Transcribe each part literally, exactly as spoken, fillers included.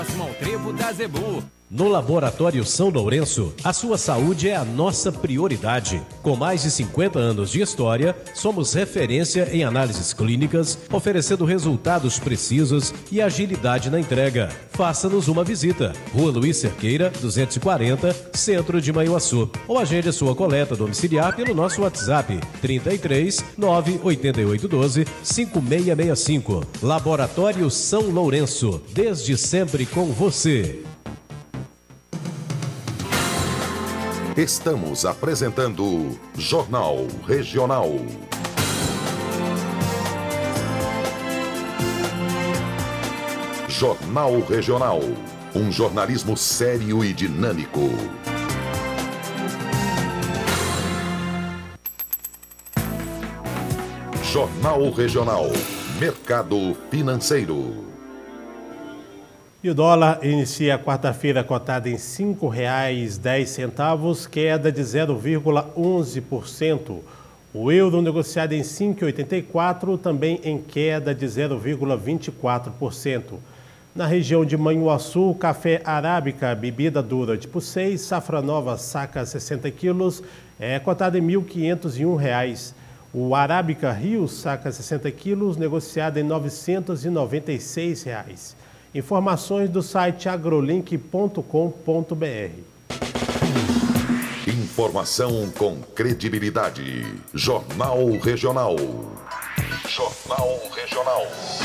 Próximo ao trevo da Zebu. No Laboratório São Lourenço, a sua saúde é a nossa prioridade. Com mais de cinquenta anos de história, somos referência em análises clínicas, oferecendo resultados precisos e agilidade na entrega. Faça-nos uma visita. Rua Luiz Cerqueira, duzentos e quarenta, Centro de Manhuaçu. Ou agende sua coleta domiciliar pelo nosso WhatsApp, trinta e três, nove oito oito um dois, cinco seis seis cinco. Laboratório São Lourenço, desde sempre com você. Estamos apresentando Jornal Regional. Jornal Regional. Um jornalismo sério e dinâmico. Jornal Regional. Mercado financeiro. E o dólar inicia a quarta-feira cotada em cinco reais e dez centavos, queda de zero vírgula onze por cento. O euro negociado em cinco reais e oitenta e quatro, também em queda de zero vírgula vinte e quatro por cento. Na região de Manhuaçu, café arábica, bebida dura tipo seis, safra nova, saca sessenta quilos, é cotado em mil quinhentos e um reais. O arábica Rio, saca sessenta quilos, negociado em novecentos e noventa e seis reais. Informações do site agrolink ponto com ponto br. Informação com credibilidade. Jornal Regional. Jornal Regional.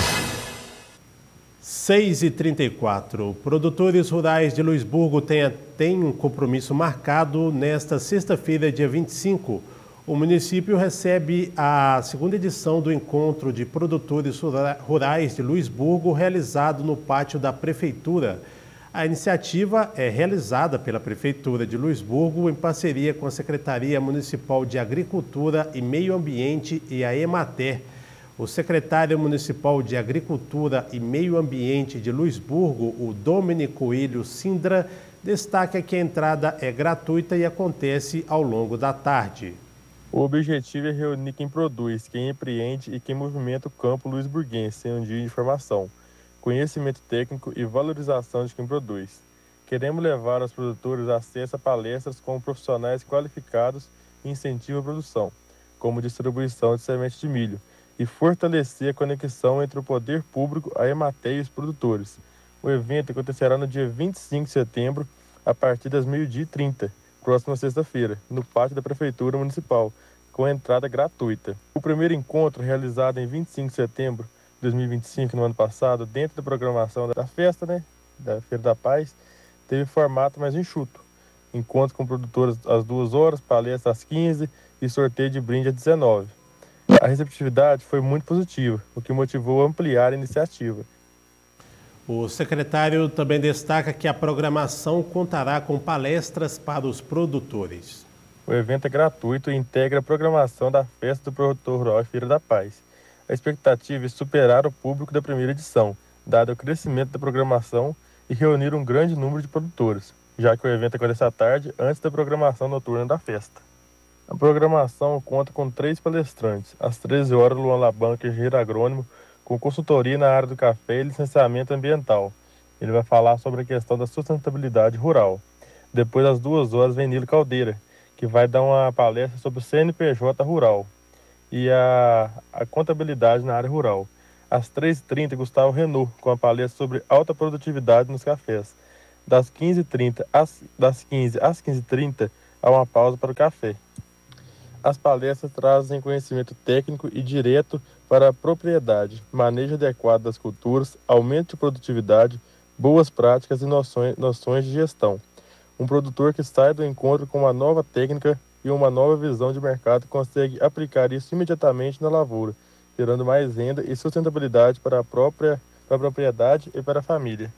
seis e trinta e quatro. Produtores rurais de Luisburgo têm, têm um compromisso marcado nesta sexta-feira, dia vinte e cinco. O município recebe a segunda edição do Encontro de Produtores Rurais de Luisburgo, realizado no pátio da Prefeitura. A iniciativa é realizada pela Prefeitura de Luisburgo em parceria com a Secretaria Municipal de Agricultura e Meio Ambiente e a Emater. O secretário municipal de Agricultura e Meio Ambiente de Luisburgo, o Domênico Coelho Sindra, destaca que a entrada é gratuita e acontece ao longo da tarde. O objetivo é reunir quem produz, quem empreende e quem movimenta o campo luisburguense em um dia de formação, conhecimento técnico e valorização de quem produz. Queremos levar aos produtores acesso a palestras com profissionais qualificados e incentivo à produção, como distribuição de sementes de milho, e fortalecer a conexão entre o poder público, a Emater e os produtores. O evento acontecerá no dia vinte e cinco de setembro, a partir das meio-dia e trinta. Próxima sexta-feira, no pátio da Prefeitura Municipal, com entrada gratuita. O primeiro encontro, realizado em vinte e cinco de setembro de dois mil e vinte e cinco, no ano passado, dentro da programação da festa, né, da Feira da Paz, teve formato mais enxuto. Encontro com produtores às duas horas, palestra às quinze e sorteio de brinde às dezenove. A receptividade foi muito positiva, o que motivou a ampliar a iniciativa. O secretário também destaca que a programação contará com palestras para os produtores. O evento é gratuito e integra a programação da Festa do Produtor Rural e Feira da Paz. A expectativa é superar o público da primeira edição, dado o crescimento da programação e reunir um grande número de produtores, já que o evento acontece à tarde, antes da programação noturna da festa. A programação conta com três palestrantes. Às treze horas, Luan Labanca, engenheiro agrônomo, com consultoria na área do café e licenciamento ambiental. Ele vai falar sobre a questão da sustentabilidade rural. Depois, às duas horas, vem Nilo Caldeira, que vai dar uma palestra sobre o C N P J rural e a, a contabilidade na área rural. Às três e trinta, Gustavo Renault, com a palestra sobre alta produtividade nos cafés. Das quinze e trinta às, das quinze às quinze e trinta, há uma pausa para o café. As palestras trazem conhecimento técnico e direto para a propriedade, manejo adequado das culturas, aumento de produtividade, boas práticas e noções, noções de gestão. Um produtor que sai do encontro com uma nova técnica e uma nova visão de mercado consegue aplicar isso imediatamente na lavoura, gerando mais renda e sustentabilidade para a própria para a propriedade e para a família.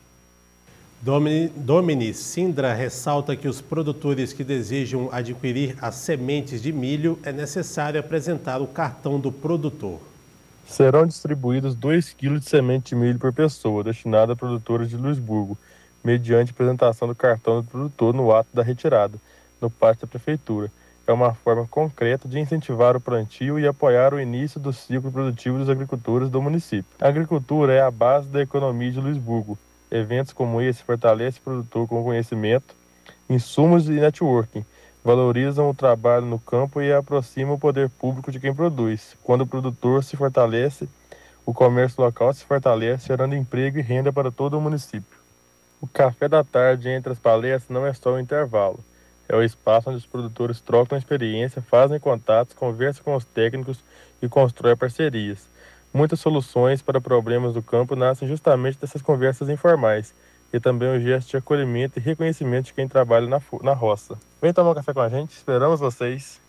Domini Sindra ressalta que os produtores que desejam adquirir as sementes de milho é necessário apresentar o cartão do produtor. Serão distribuídos dois quilos de semente de milho por pessoa, destinada a produtores de Luisburgo, mediante apresentação do cartão do produtor no ato da retirada, no pátio da Prefeitura. É uma forma concreta de incentivar o plantio e apoiar o início do ciclo produtivo dos agricultores do município. A agricultura é a base da economia de Luisburgo. Eventos como esse fortalecem o produtor com conhecimento, insumos e networking, valorizam o trabalho no campo e aproximam o poder público de quem produz. Quando o produtor se fortalece, o comércio local se fortalece, gerando emprego e renda para todo o município. O café da tarde entre as palestras não é só um intervalo. É o espaço onde os produtores trocam experiência, fazem contatos, conversam com os técnicos e constroem parcerias. Muitas soluções para problemas do campo nascem justamente dessas conversas informais e também um gesto de acolhimento e reconhecimento de quem trabalha na, na roça. Vem tomar um café com a gente, esperamos vocês.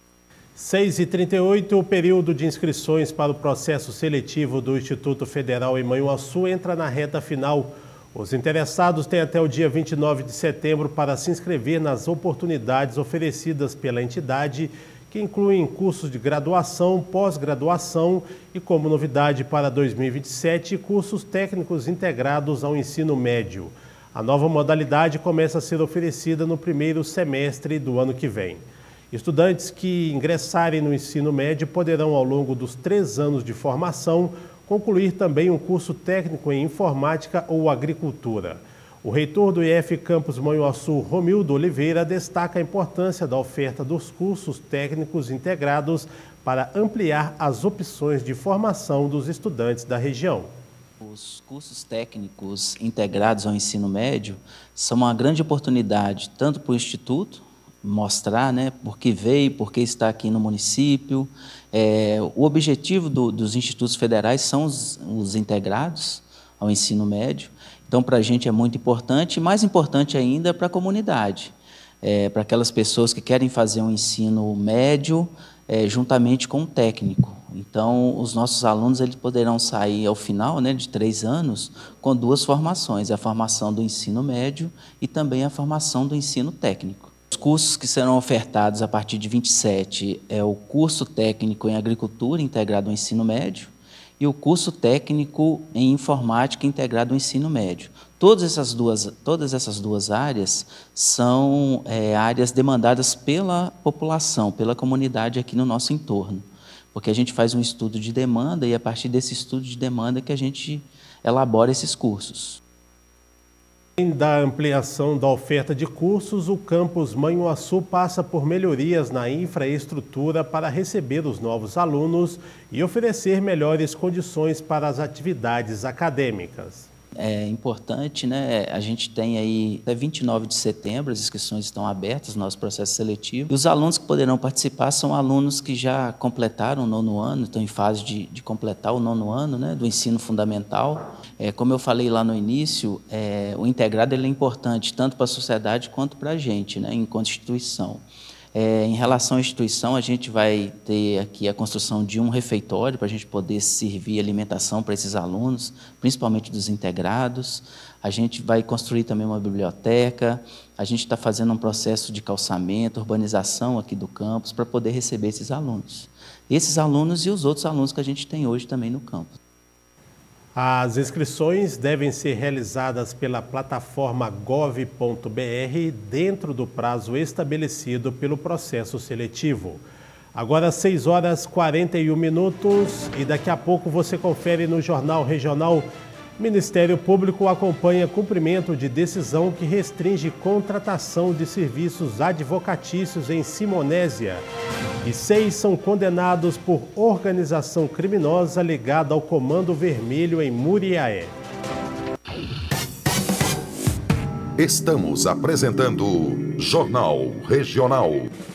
seis e trinta e oito, o período de inscrições para o processo seletivo do Instituto Federal em Manhuaçu entra na reta final. Os interessados têm até o dia vinte e nove de setembro para se inscrever nas oportunidades oferecidas pela entidade, que incluem cursos de graduação, pós-graduação e, como novidade para dois mil e vinte e sete, cursos técnicos integrados ao ensino médio. A nova modalidade começa a ser oferecida no primeiro semestre do ano que vem. Estudantes que ingressarem no ensino médio poderão, ao longo dos três anos de formação, concluir também um curso técnico em informática ou agricultura. O reitor do I F Campus Manhuaçu, Romildo Oliveira, destaca a importância da oferta dos cursos técnicos integrados para ampliar as opções de formação dos estudantes da região. Os cursos técnicos integrados ao ensino médio são uma grande oportunidade tanto para o Instituto mostrar, né, por que veio, por que está aqui no município. É, o objetivo do, dos institutos federais são os, os integrados ao ensino médio. Então, para a gente é muito importante, e mais importante ainda para a comunidade, é, para aquelas pessoas que querem fazer um ensino médio é, juntamente com o técnico. Então, os nossos alunos eles poderão sair ao final, né, de três anos com duas formações, a formação do ensino médio e também a formação do ensino técnico. Os cursos que serão ofertados a partir de vinte e sete é o curso técnico em agricultura integrado ao ensino médio e o curso técnico em informática integrado ao ensino médio. Todas essas duas, todas essas duas áreas são é, áreas demandadas pela população, pela comunidade aqui no nosso entorno, porque a gente faz um estudo de demanda e a partir desse estudo de demanda que a gente elabora esses cursos. Além da ampliação da oferta de cursos, o campus Manhuaçu passa por melhorias na infraestrutura para receber os novos alunos e oferecer melhores condições para as atividades acadêmicas. É importante, né? A gente tem aí até vinte e nove de setembro, as inscrições estão abertas no nosso processo seletivo. E os alunos que poderão participar são alunos que já completaram o nono ano, estão em fase de, de completar o nono ano, né, do ensino fundamental. É, como eu falei lá no início, é, o integrado ele é importante tanto para a sociedade quanto para a gente, né, enquanto instituição. É, em relação à instituição, a gente vai ter aqui a construção de um refeitório para a gente poder servir alimentação para esses alunos, principalmente dos integrados. A gente vai construir também uma biblioteca, a gente está fazendo um processo de calçamento, urbanização aqui do campus para poder receber esses alunos. Esses alunos e os outros alunos que a gente tem hoje também no campus. As inscrições devem ser realizadas pela plataforma gov ponto br dentro do prazo estabelecido pelo processo seletivo. Agora seis horas e quarenta e um minutos e daqui a pouco você confere no Jornal Regional. Ministério Público acompanha cumprimento de decisão que restringe contratação de serviços advocatícios em Simonésia. E seis são condenados por organização criminosa ligada ao Comando Vermelho em Muriaé. Estamos apresentando Jornal Regional.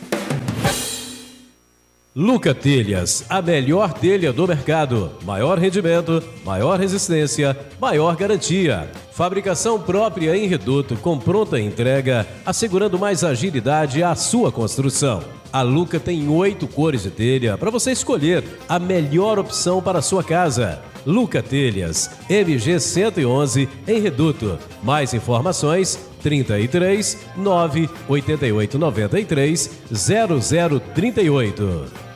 Luca Telhas, a melhor telha do mercado. Maior rendimento, maior resistência, maior garantia. Fabricação própria em reduto com pronta entrega, assegurando mais agilidade à sua construção. A Luca tem oito cores de telha para você escolher a melhor opção para a sua casa. Luca Telhas, M G cento e onze em reduto. Mais informações trinta e três, nove, oitenta e oito, noventa e três, zero zero trinta e oito.